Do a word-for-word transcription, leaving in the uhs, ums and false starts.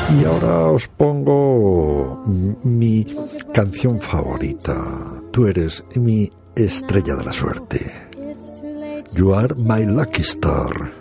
Y ahora os pongo mi canción favorita. Tú eres mi estrella de la suerte. You are my lucky star.